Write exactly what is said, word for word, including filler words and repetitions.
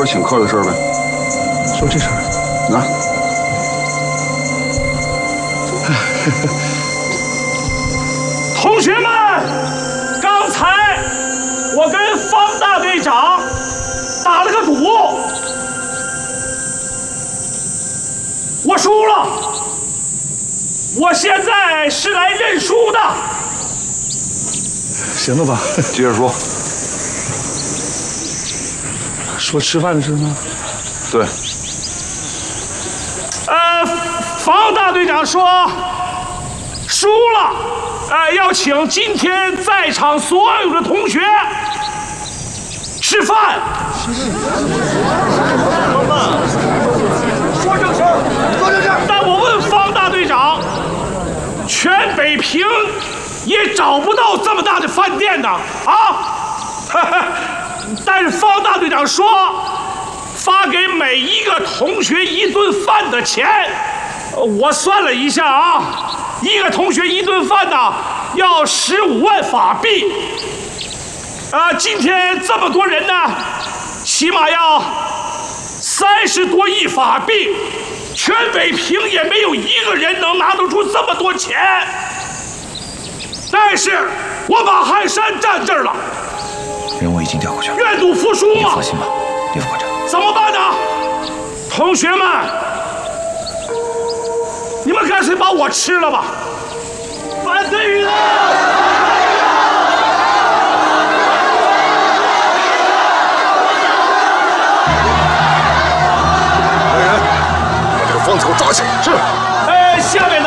说请客的事儿呗。 说这事儿。 啊。 同学们，刚才我跟方大队长打了个赌，我输了。我现在是来认输的。 行了吧？ 接着说。 说吃饭的事吗？ 对。 呃，方大队长说输了，呃，要请今天在场所有的同学吃饭。说正事儿，说正事儿。但我问方大队长，全北平也找不到这么大的饭店的啊！但是方大队长说，发给每一个同学一顿饭的钱，我算了一下啊，一个同学一顿饭呢要十五万法币。啊，今天这么多人呢，起码要三十多亿法币，全北平也没有一个人能拿得出这么多钱。但是我把汉山占这儿了。 人我已经调过去了， 愿赌服输嘛。 你放心吧，李副馆长。 怎么办呢？同学们，你们干脆把我吃了吧！反对与呢？ 来人，把这个疯子给我抓起来！ 是。呃，下面